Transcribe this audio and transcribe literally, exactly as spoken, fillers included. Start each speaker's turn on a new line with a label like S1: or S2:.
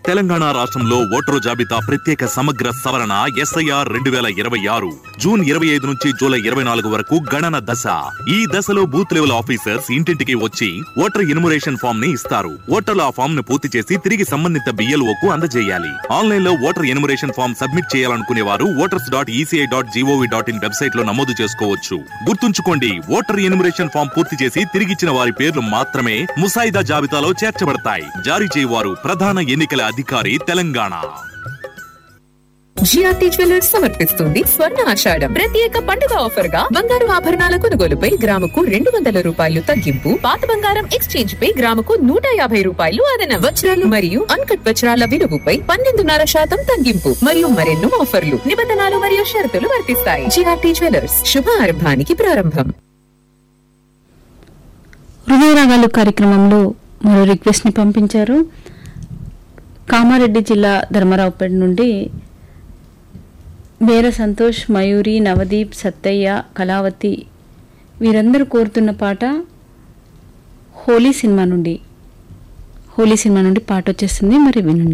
S1: తెలంగాణ రాష్ట్రంలో ఓటరు జాబితా ప్రత్యేక సమగ్ర సవరణ ఎస్ఐఆర్ రెండు వేల ఇరవై ఆరు జూన్ ఇరవై ఐదు నుంచి జూలై ఇరవై నాలుగు వరకు గణన దశ. ఈ దశలో బూత్ లెవెల్ ఆఫీసర్స్ ఇంటింటికి వచ్చి ఓటర్ ఎన్యుమరేషన్ ఫామ్ ని ఇస్తారు. ఓటర్లు ఆ ఫామ్ ను పూర్తి చేసి తిరిగి సంబంధిత బిఎల్ఓకు అందజేయాలి. ఆన్లైన్ లో ఓటర్ ఎన్యుమరేషన్ ఫామ్ సబ్మిట్ చేయాలనుకునే వారు voters dot ECI dot GOV dot in website లో నమోదు చేసుకోవచ్చు. గుర్తుంచుకోండి, ఓటర్ ఎన్యుమరేషన్ ఫామ్ పూర్తి చేసి తిరిగిచ్చిన వారి పేర్లు మాత్రమే ముసాయిదా జాబితాలో చేర్చబడతాయి. జారీ చేయవారు ప్రధాన ఎన్నికల అధికారి తెలంగాణ.
S2: జిఆర్టీ జ్యువెలర్స్ సమర్పిస్తుంది స్వర్ణ ఆషాఢం ప్రత్యేక పండుగ ఆఫర్ గా బంగారు ఆభరణాల కొనుగోలుపై గ్రాముకు రెండు వందల రూపాయలు తగ్గింపు, పాత బంగారం ఎక్స్చేంజ్ పై గ్రాముకు నూట యాభై రూపాయలు అదనం, వజ్రాలు మరియు అన్కట్ వజ్రాల విలువపై పన్నెండున్నర శాతం తగ్గింపు మరియు మరెన్నో ఆఫర్లు, నిబంధనలు మరియు షరతులు వర్తిస్తాయి. జిఆర్టీ జ్యువెలర్స్ శుభారంభానికి ప్రారంభం.
S3: హృదయరాగాలు కార్యక్రమంలో మరో రిక్వెస్ట్ ని పంపించారు. కామారెడ్డి జిల్లా ధర్మరావుపేట నుండి వీర సంతోష్, మయూరి, నవదీప్, సత్తయ్య, కళావతి వీరందరూ కోరుతున్న పాట హోలీ సినిమా నుండి హోలీ సినిమా నుండి పాట వచ్చేస్తుంది, మరి వినండి.